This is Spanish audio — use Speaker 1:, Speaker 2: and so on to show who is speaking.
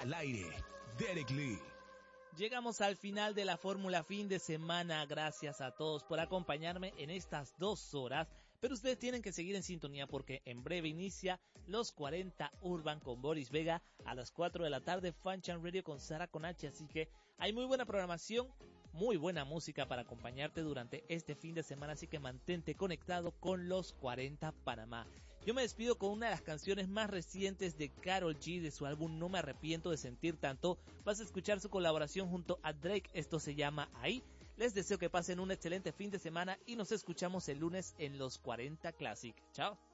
Speaker 1: Al aire, Derek Lee.
Speaker 2: Llegamos al final de la fórmula fin de semana. Gracias a todos por acompañarme en estas 2 horas. Pero ustedes tienen que seguir en sintonía porque en breve inicia los 40 Urban con Boris Vega. A las 4 de la tarde, Fanchan Radio con Sara con H. Así que hay muy buena programación, muy buena música para acompañarte durante este fin de semana. Así que mantente conectado con los 40 Panamá. Yo me despido con una de las canciones más recientes de Karol G de su álbum No Me Arrepiento de Sentir Tanto. Vas a escuchar su colaboración junto a Drake, esto se llama Ahí. Les deseo que pasen un excelente fin de semana y nos escuchamos el lunes en los 40 Classic. Chao.